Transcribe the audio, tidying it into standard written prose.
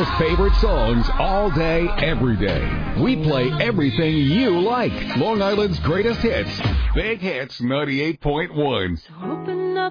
most favorite songs all day, every day. We play everything you like. Long Island's greatest hits. Big Hits 98.1. So open up